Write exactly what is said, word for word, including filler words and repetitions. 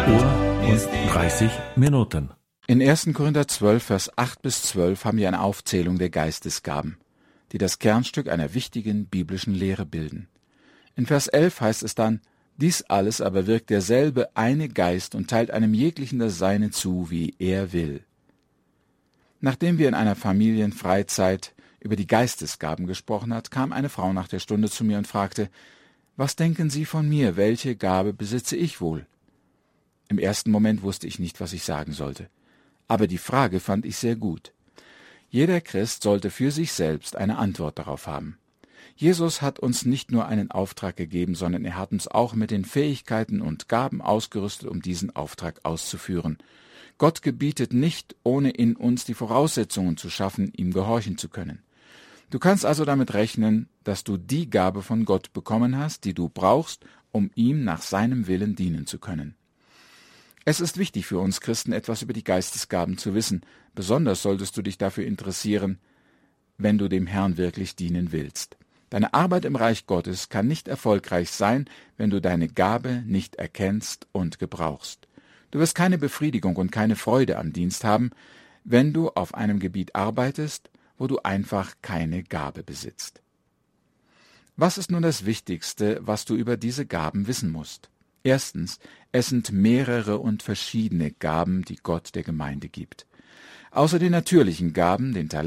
Uhr und dreißig Minuten. In ersten Korinther zwölf, Vers acht bis zwölf haben wir eine Aufzählung der Geistesgaben, die das Kernstück einer wichtigen biblischen Lehre bilden. In Vers elf heißt es dann: Dies alles aber wirkt derselbe eine Geist und teilt einem jeglichen das Seine zu, wie er will. Nachdem wir in einer Familienfreizeit über die Geistesgaben gesprochen hat, kam eine Frau nach der Stunde zu mir und fragte: Was denken Sie von mir? Welche Gabe besitze ich wohl? Im ersten Moment wusste ich nicht, was ich sagen sollte. Aber die Frage fand ich sehr gut. Jeder Christ sollte für sich selbst eine Antwort darauf haben. Jesus hat uns nicht nur einen Auftrag gegeben, sondern er hat uns auch mit den Fähigkeiten und Gaben ausgerüstet, um diesen Auftrag auszuführen. Gott gebietet nicht, ohne in uns die Voraussetzungen zu schaffen, ihm gehorchen zu können. Du kannst also damit rechnen, dass du die Gabe von Gott bekommen hast, die du brauchst, um ihm nach seinem Willen dienen zu können. Es ist wichtig für uns Christen, etwas über die Geistesgaben zu wissen. Besonders solltest du dich dafür interessieren, wenn du dem Herrn wirklich dienen willst. Deine Arbeit im Reich Gottes kann nicht erfolgreich sein, wenn du deine Gabe nicht erkennst und gebrauchst. Du wirst keine Befriedigung und keine Freude am Dienst haben, wenn du auf einem Gebiet arbeitest, wo du einfach keine Gabe besitzt. Was ist nun das Wichtigste, was du über diese Gaben wissen musst? Erstens, es sind mehrere und verschiedene Gaben, die Gott der Gemeinde gibt. Außer den natürlichen Gaben, den Talenten,